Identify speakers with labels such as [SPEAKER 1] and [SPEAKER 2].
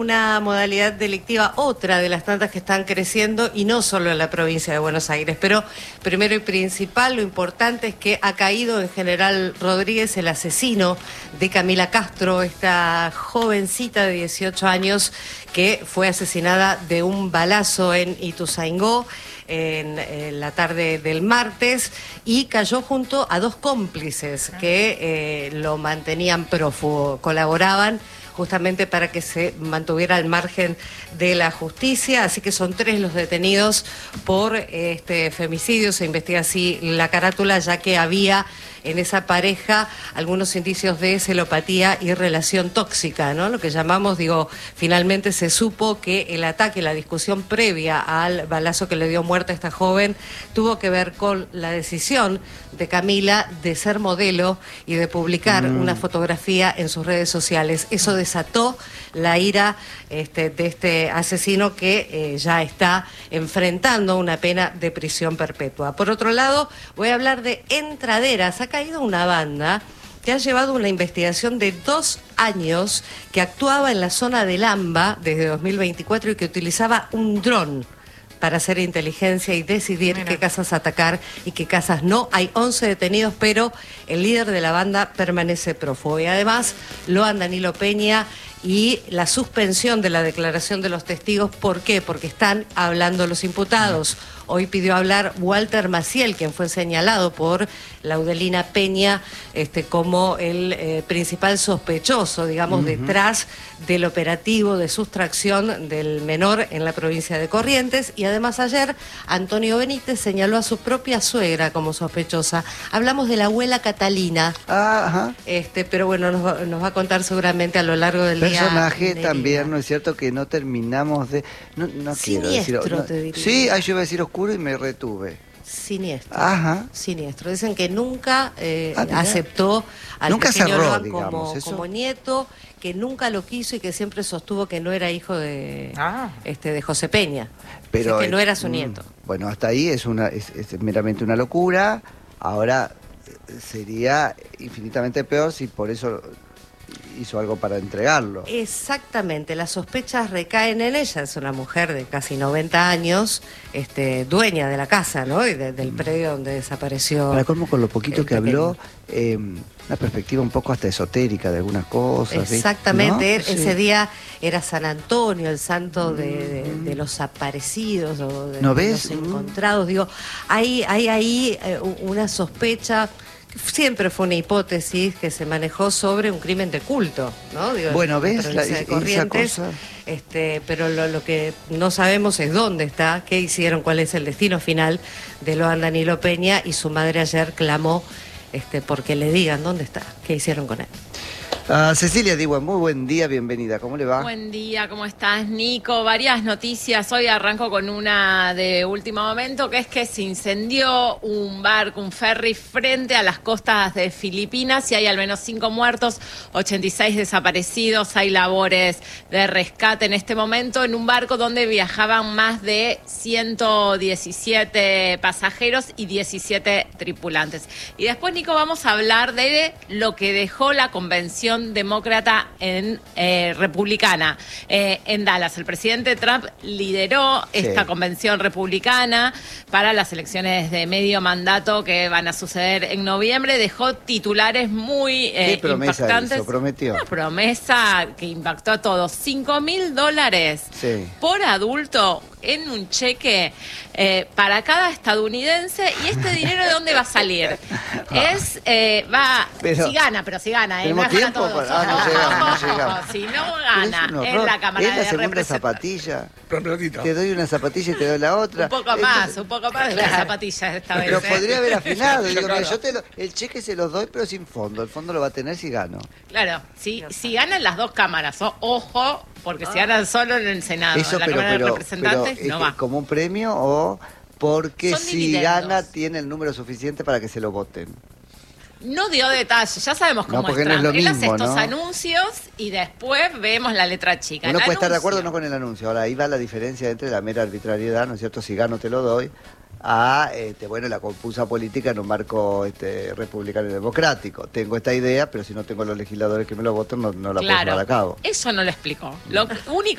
[SPEAKER 1] Una modalidad delictiva, otra de las tantas que están creciendo, y no solo en la provincia de Buenos Aires. Pero primero y principal, lo importante es que ha caído en General Rodríguez el asesino de Camila Castro, esta jovencita de 18 años que fue asesinada de un balazo en Ituzaingó en la tarde del martes, y cayó junto a dos cómplices que lo mantenían prófugo, colaboraban justamente para que se mantuviera al margen de la justicia. Así que son 3 los detenidos por este femicidio. Se investiga así la carátula, ya que había en esa pareja algunos indicios de celopatía y relación tóxica, ¿no? Lo que llamamos, finalmente se supo que el ataque, la discusión previa al balazo que le dio muerte a esta joven, tuvo que ver con la decisión de Camila de ser modelo y de publicar una fotografía en sus redes sociales. Eso desató la ira de este asesino, que ya está enfrentando una pena de prisión perpetua. Por otro lado, voy a hablar de entraderas. Ha caído una banda que ha llevado una investigación de 2 años, que actuaba en la zona del AMBA desde 2024 y que utilizaba un dron para hacer inteligencia y decidir qué casas atacar y qué casas no. Hay 11 detenidos, pero el líder de la banda permanece prófugo. Y además lo han Danilo Peña y la suspensión de la declaración de los testigos. ¿Por qué? Porque están hablando los imputados. Hoy pidió hablar Walter Maciel, quien fue señalado por Laudelina Peña como el principal sospechoso, detrás del operativo de sustracción del menor en la provincia de Corrientes. Y además ayer Antonio Benítez señaló a su propia suegra como sospechosa. Hablamos de la abuela Catalina. Pero bueno, nos va a contar seguramente a lo largo del día.
[SPEAKER 2] Personaje también, ¿no es cierto? Que no terminamos de... No quiero decir...
[SPEAKER 1] te diría.
[SPEAKER 2] Sí, yo iba a decir oscuro y me retuve.
[SPEAKER 1] Siniestro. Siniestro. Dicen que nunca aceptó al pequeño Loan como nieto, que nunca lo quiso y que siempre sostuvo que no era hijo de José Peña. Pero que no era su nieto.
[SPEAKER 2] Bueno, hasta ahí es meramente una locura. Ahora sería infinitamente peor si por eso hizo algo para entregarlo.
[SPEAKER 1] Exactamente, las sospechas recaen en ella. Es una mujer de casi 90 años, dueña de la casa, ¿no? Y del predio donde desapareció.
[SPEAKER 2] Para colmo, con lo poquito que habló, una perspectiva un poco hasta esotérica de algunas cosas.
[SPEAKER 1] Exactamente, ¿no? Ese día era San Antonio, el santo de los aparecidos o de los encontrados. Hay ahí una sospecha. Siempre fue una hipótesis que se manejó sobre un crimen de culto, ¿no?
[SPEAKER 2] ¿Ves
[SPEAKER 1] de Corrientes,
[SPEAKER 2] esa cosa?
[SPEAKER 1] Pero lo que no sabemos es dónde está, qué hicieron, cuál es el destino final de Loan Danilo Peña, y su madre ayer clamó porque le digan dónde está, qué hicieron con él.
[SPEAKER 2] Cecilia Diwan, muy buen día, bienvenida, ¿cómo le va?
[SPEAKER 3] Buen día, ¿cómo estás, Nico? Varias noticias. Hoy arranco con una de último momento, que es que se incendió un barco, un ferry, frente a las costas de Filipinas, y hay al menos 5 muertos, 86 desaparecidos. Hay labores de rescate en este momento en un barco donde viajaban más de 117 pasajeros y 17 tripulantes. Y después, Nico, vamos a hablar de lo que dejó la convención demócrata republicana en Dallas. El presidente Trump lideró esta convención republicana para las elecciones de medio mandato que van a suceder en noviembre. Dejó titulares muy impactantes.
[SPEAKER 2] Hizo, prometió.
[SPEAKER 3] Una promesa que impactó a todos. $5.000 por adulto en un cheque para cada estadounidense. ¿Y este dinero de dónde va a salir? Si gana, no es para todos.
[SPEAKER 2] No llegamos.
[SPEAKER 3] Si no gana en la Cámara
[SPEAKER 2] de Representantes. Es la segunda zapatilla. Te doy una zapatilla y te doy la otra.
[SPEAKER 3] Un poco más de las zapatillas esta vez.
[SPEAKER 2] Pero podría haber afinado. El cheque se los doy, pero sin fondo. El fondo lo va a tener si gano.
[SPEAKER 3] Claro, si ganan las dos cámaras, ojo, porque si ganan solo en el Senado, en la Cámara de Representantes, no va.
[SPEAKER 2] ¿Como un premio o porque
[SPEAKER 3] Son
[SPEAKER 2] si
[SPEAKER 3] dividendos.
[SPEAKER 2] gana tiene el número suficiente para que se lo voten?
[SPEAKER 3] No dio detalles, ya sabemos cómo es Trump.
[SPEAKER 2] No es lo mismo,
[SPEAKER 3] él hace estos anuncios y después vemos la letra chica.
[SPEAKER 2] Uno puede estar de acuerdo o no con el anuncio. Ahora, ahí va la diferencia entre la mera arbitrariedad, ¿no es cierto? Si gano te lo doy, a la confusa política en un marco republicano y democrático. Tengo esta idea, pero si no tengo los legisladores que me lo voten, no la puedo llevar a cabo.
[SPEAKER 3] Eso no lo explicó. Lo único